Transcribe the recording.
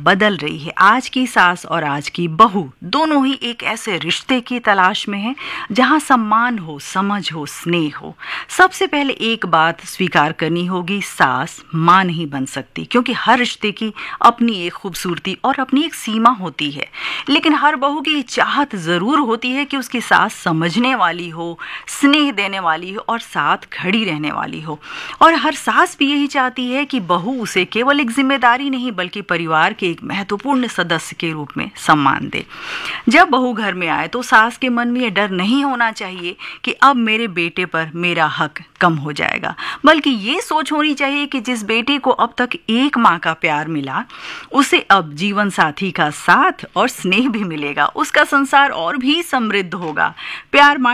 बदल रही है। आज की सास और आज की बहू दोनों ही एक ऐसे रिश्ते की तलाश में हैं जहां सम्मान हो, समझ हो, स्नेह हो। सबसे पहले एक बात स्वीकार करनी होगी, सास मां नहीं बन सकती, क्योंकि हर रिश्ते की अपनी एक खूबसूरती और अपनी एक सीमा होती है। लेकिन हर बहू की चाहत जरूर होती है कि उसकी सास समझने वाली हो, स्नेह देने वाली हो और साथ खड़ी रहने वाली हो। और हर सास भी यही चाहती है कि बहू उसे केवल एक जिम्मेदारी नहीं बल्कि परिवार के एक महत्वपूर्ण सदस्य के रूप में सम्मान दे। जब बहू घर में आए तो सास के मन में यह डर नहीं होना चाहिए कि अब मेरे बेटे पर मेरा हक कम हो जाएगा, बल्कि ये सोच होनी चाहिए कि जिस बेटे को अब तक एक माँ का प्यार मिला, उसे अब जीवन साथी का साथ और स्नेह भी मिलेगा। उसका संसार और भी समृद्ध होगा। प्यार